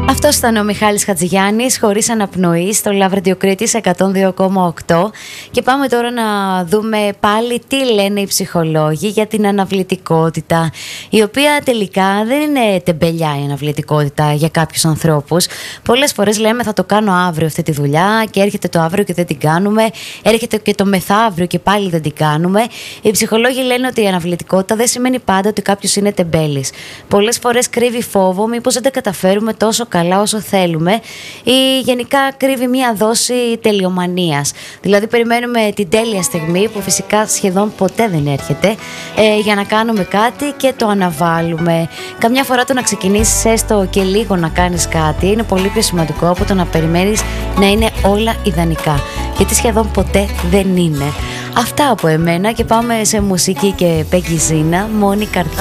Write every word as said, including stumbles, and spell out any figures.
Αυτός ήταν ο Μιχάλης Χατζηγιάννης, χωρίς αναπνοή, στο Love Radio Κρήτης εκατόν δύο κόμμα οκτώ. Και πάμε τώρα να δούμε πάλι τι λένε οι ψυχολόγοι για την αναβλητικότητα, η οποία τελικά δεν είναι τεμπελιά η αναβλητικότητα για κάποιους ανθρώπους. Πολλές φορές λέμε θα το κάνω αύριο αυτή τη δουλειά και έρχεται το αύριο και δεν την κάνουμε, έρχεται και το μεθαύριο και πάλι δεν την κάνουμε. Οι ψυχολόγοι λένε ότι η αναβλητικότητα δεν σημαίνει πάντα ότι κάποιος είναι τεμπέλης. Πολλές φορές κρύβει φόβο μήπως δεν τα καταφέρουμε τόσο καλά όσο θέλουμε, ή γενικά κρύβει μία δόση τελειομανίας. Δηλαδή περιμένουμε την τέλεια στιγμή, που φυσικά σχεδόν ποτέ δεν έρχεται, ε, για να κάνουμε κάτι και το αναβάλουμε. Καμιά φορά το να ξεκινήσεις έστω και λίγο να κάνεις κάτι είναι πολύ πιο σημαντικό από το να περιμένεις να είναι όλα ιδανικά, γιατί σχεδόν ποτέ δεν είναι. Αυτά από εμένα και πάμε σε μουσική και Πέγγι Ζίνα, μόνη καρδιά.